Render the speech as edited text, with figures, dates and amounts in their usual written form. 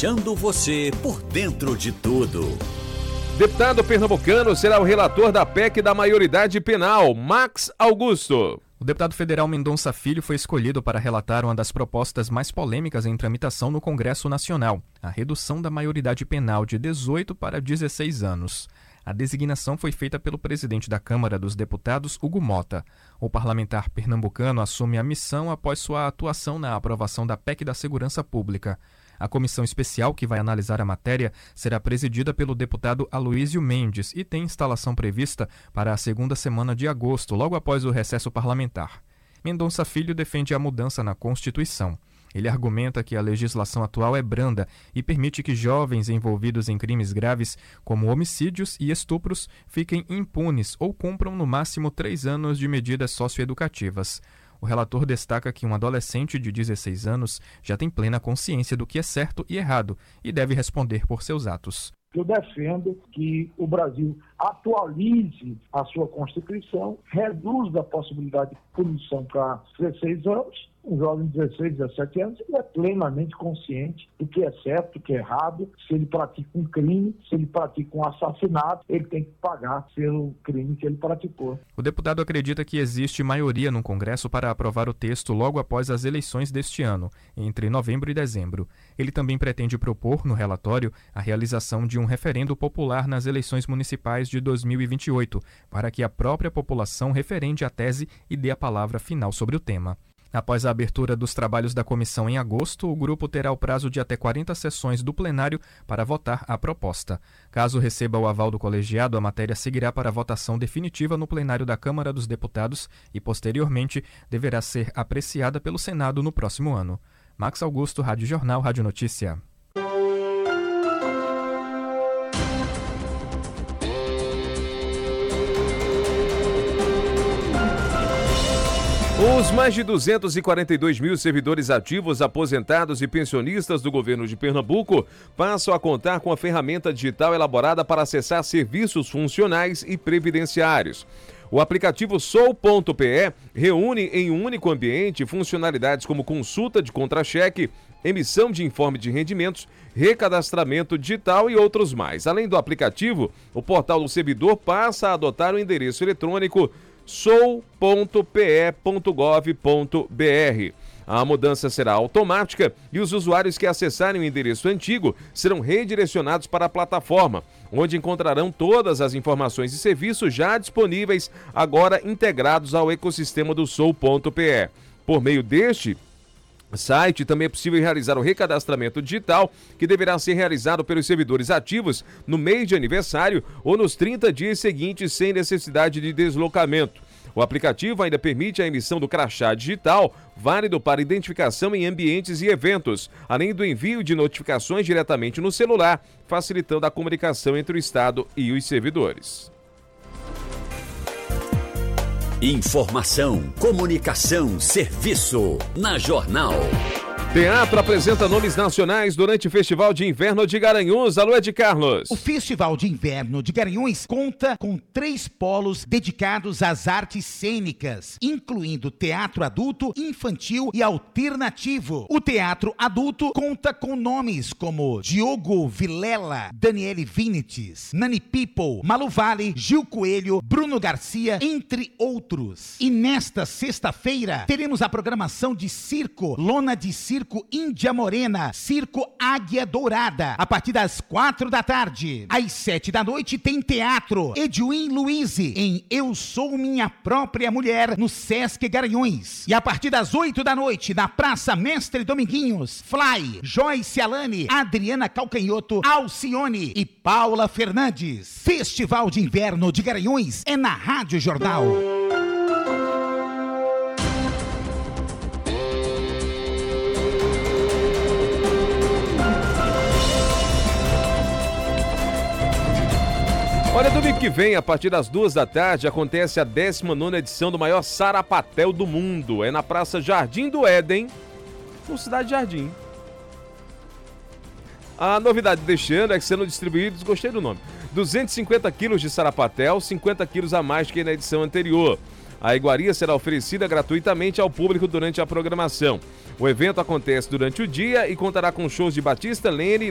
deixando você por dentro de tudo. Deputado pernambucano será o relator da PEC da maioridade penal, Max Augusto. O deputado federal Mendonça Filho foi escolhido para relatar uma das propostas mais polêmicas em tramitação no Congresso Nacional, a redução da maioridade penal de 18 para 16 anos. A designação foi feita pelo presidente da Câmara dos Deputados, Hugo Mota. O parlamentar pernambucano assume a missão após sua atuação na aprovação da PEC da Segurança Pública. A comissão especial que vai analisar a matéria será presidida pelo deputado Aloísio Mendes e tem instalação prevista para a segunda semana de agosto, logo após o recesso parlamentar. Mendonça Filho defende a mudança na Constituição. Ele argumenta que a legislação atual é branda e permite que jovens envolvidos em crimes graves, como homicídios e estupros, fiquem impunes ou cumpram no máximo 3 anos de medidas socioeducativas. O relator destaca que um adolescente de 16 anos já tem plena consciência do que é certo e errado e deve responder por seus atos. Eu defendo que o Brasil atualize a sua Constituição, reduza a possibilidade de punição para 16 anos. Um jovem de 16, 17 anos, ele é plenamente consciente do que é certo, do que é errado. Se ele pratica um crime, se ele pratica um assassinato, ele tem que pagar pelo crime que ele praticou. O deputado acredita que existe maioria no Congresso para aprovar o texto logo após as eleições deste ano, entre novembro e dezembro. Ele também pretende propor, no relatório, a realização de um referendo popular nas eleições municipais de 2028, para que a própria população referende a tese e dê a palavra final sobre o tema. Após a abertura dos trabalhos da comissão em agosto, o grupo terá o prazo de até 40 sessões do plenário para votar a proposta. Caso receba o aval do colegiado, a matéria seguirá para votação definitiva no plenário da Câmara dos Deputados e, posteriormente, deverá ser apreciada pelo Senado no próximo ano. Max Augusto, Rádio Jornal, Rádio Notícia. Os mais de 242 mil servidores ativos, aposentados e pensionistas do governo de Pernambuco passam a contar com a ferramenta digital elaborada para acessar serviços funcionais e previdenciários. O aplicativo Sou.pe reúne em um único ambiente funcionalidades como consulta de contra-cheque, emissão de informe de rendimentos, recadastramento digital e outros mais. Além do aplicativo, o portal do servidor passa a adotar o endereço eletrônico sou.pe.gov.br. A mudança será automática e os usuários que acessarem o endereço antigo serão redirecionados para a plataforma, onde encontrarão todas as informações e serviços já disponíveis, agora integrados ao ecossistema do Sou.pe. Por meio deste site, também é possível realizar o recadastramento digital, que deverá ser realizado pelos servidores ativos no mês de aniversário ou nos 30 dias seguintes, sem necessidade de deslocamento. O aplicativo ainda permite a emissão do crachá digital, válido para identificação em ambientes e eventos, além do envio de notificações diretamente no celular, facilitando a comunicação entre o Estado e os servidores. Informação, comunicação, serviço. Na Jornal. Teatro apresenta nomes nacionais durante o Festival de Inverno de Garanhuns. Alô, Ed Carlos. O Festival de Inverno de Garanhuns conta com 3 polos dedicados às artes cênicas, incluindo teatro adulto, infantil e alternativo. O teatro adulto conta com nomes como Diogo Vilela, Daniele Vinites, Nani People, Malu Vale, Gil Coelho, Bruno Garcia, entre outros. E nesta sexta-feira teremos a programação de circo, lona de circo Índia Morena, Circo Águia Dourada, a partir das 4 da tarde. Às 7 da noite tem teatro Edwin Luize em Eu Sou Minha Própria Mulher, no Sesc Garanhuns. E a partir das 8 da noite, na Praça Mestre Dominguinhos, Fly, Joyce Alane, Adriana Calcanhoto, Alcione e Paula Fernandes. Festival de Inverno de Garanhuns é na Rádio Jornal. Olha, domingo que vem, a partir das 2 da tarde, acontece a 19ª edição do maior sarapatel do mundo. É na Praça Jardim do Éden, no Cidade Jardim. A novidade deste ano é que serão distribuídos, gostei do nome, 250 quilos de sarapatel, 50 quilos a mais que na edição anterior. A iguaria será oferecida gratuitamente ao público durante a programação. O evento acontece durante o dia e contará com shows de Batista Lene,